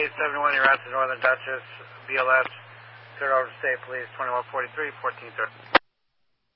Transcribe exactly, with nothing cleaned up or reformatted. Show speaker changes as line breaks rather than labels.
eight seventy-one, you're out to Northern Dutchess, B L S, third Over State Police, twenty-one forty-three, fourteen thirty.